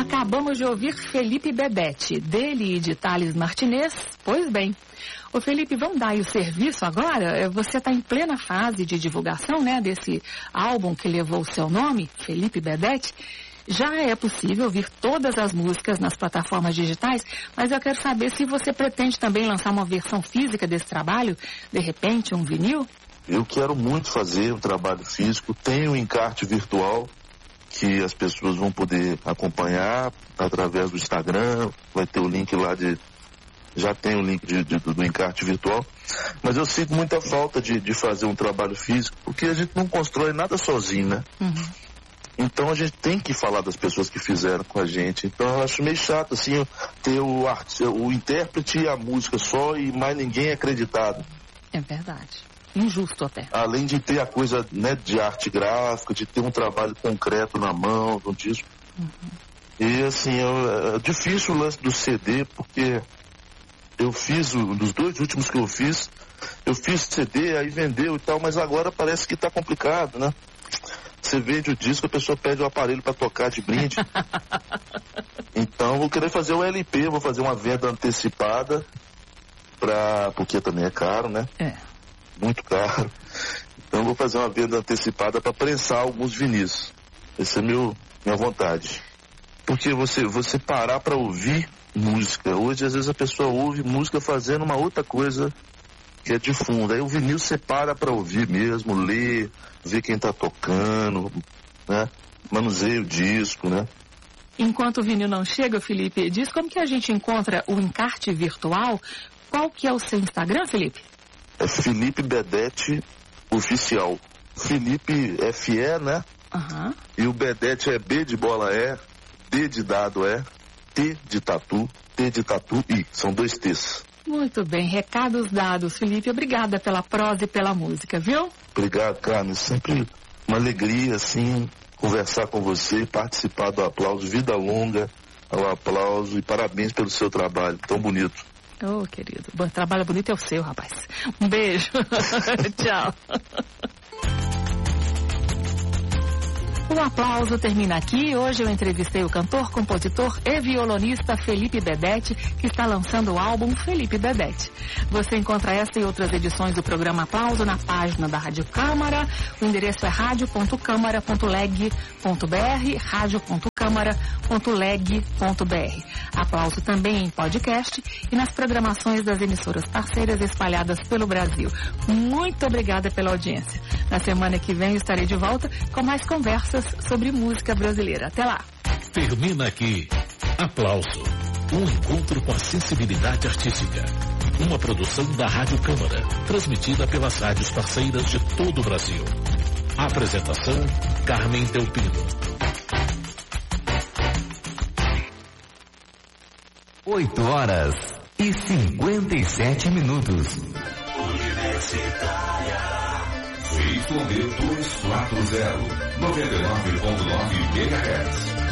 Acabamos de ouvir Felipe Bedete, dele e de Thales Martinez. Pois bem. Ô Felipe, vamos dar aí o serviço agora? Você está em plena fase de divulgação, né, desse álbum que levou o seu nome, Felipe Bedete. Já é possível ouvir todas as músicas nas plataformas digitais, mas eu quero saber se você pretende também lançar uma versão física desse trabalho, de repente um vinil? Eu quero muito fazer um trabalho físico, tenho um encarte virtual que as pessoas vão poder acompanhar através do Instagram, vai ter o link lá já tem o link do encarte virtual, mas eu sinto muita falta de fazer um trabalho físico, porque a gente não constrói nada sozinho, né? Uhum. Então a gente tem que falar das pessoas que fizeram com a gente. Então eu acho meio chato assim, ter o intérprete e a música só e mais ninguém acreditado. É verdade. Injusto até. Além de ter a coisa, né, de arte gráfica, de ter um trabalho concreto na mão, no disco. Uhum. E assim, é difícil o lance do CD, porque eu fiz, dos 2 últimos que eu fiz CD, aí vendeu e tal, mas agora parece que tá complicado, né? Você vende o disco, a pessoa pede o aparelho para tocar de brinde. Então vou querer fazer o LP, vou fazer uma venda antecipada, porque também é caro, né? É. Muito caro. Então vou fazer uma venda antecipada para prensar alguns vinis. Essa é minha vontade. Porque você parar para ouvir música. Hoje às vezes a pessoa ouve música fazendo uma outra coisa que é de fundo. Aí o vinil você para ouvir mesmo, ler, ver quem tá tocando, né? Manuseia o disco, né? Enquanto o vinil não chega, Felipe, diz como que a gente encontra o encarte virtual. Qual que é o seu Instagram, Felipe? É Felipe Bedete Oficial. Felipe FE, né? Uhum. E o Bedete é B de bola D de dado T de tatu I. São 2 T's. Muito bem, recados dados, Felipe. Obrigada pela prosa e pela música, viu? Obrigado, Carmen. Sempre uma alegria, assim, conversar com você, participar do Aplauso. Vida longa ao Aplauso e parabéns pelo seu trabalho tão bonito. Ô, querido, o trabalho bonito é o seu, rapaz. Um beijo. Tchau. O Aplauso termina aqui. Hoje eu entrevistei o cantor, compositor e violonista Felipe Bedete, que está lançando o álbum Felipe Bedete. Você encontra esta e outras edições do programa Aplauso na página da Rádio Câmara. O endereço é radio.câmara.leg.br, radio.câmara.leg.br. Aplauso também em podcast e nas programações das emissoras parceiras espalhadas pelo Brasil. Muito obrigada pela audiência. Na semana que vem eu estarei de volta com mais conversas sobre música brasileira. Até lá. Termina aqui Aplauso, um encontro com a sensibilidade artística. Uma produção da Rádio Câmara, transmitida pelas rádios parceiras de todo o Brasil. Apresentação, Carmen Delpino. 8h57. Universitária ZYD 240, 99.9 MHz.